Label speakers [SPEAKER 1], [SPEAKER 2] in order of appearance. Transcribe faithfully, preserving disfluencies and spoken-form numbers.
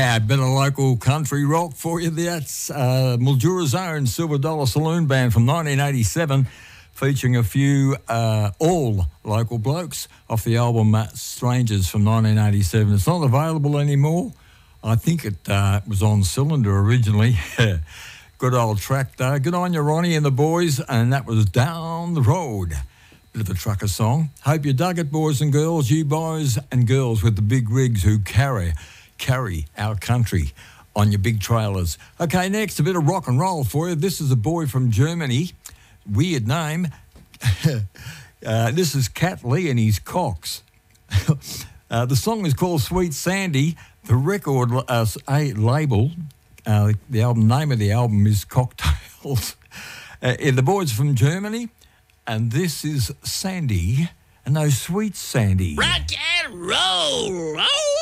[SPEAKER 1] A bit of local country rock for you. That's uh, Mildura's own Silver Dollar Saloon Band from nineteen eighty-seven, featuring a few uh, all local blokes off the album uh, Strangers from nineteen eighty-seven. It's not available anymore. I think it uh, was on Cylinder originally. Good old track though. Good on you, Ronnie and the boys. And that was Down the Road. Bit of a trucker song. Hope you dug it, boys and girls. You boys and girls with the big rigs who carry carry our country on your big trailers. Okay, next, a bit of rock and roll for you. This is a boy from Germany. Weird name. uh, this is Cat Lee and his Cox. uh, the song is called Sweet Sandy. The record uh, a label, uh, the album name of the album is Cocktails. uh, the boys from Germany, and this is Sandy, and those Sweet Sandy.
[SPEAKER 2] Rock and roll, roll.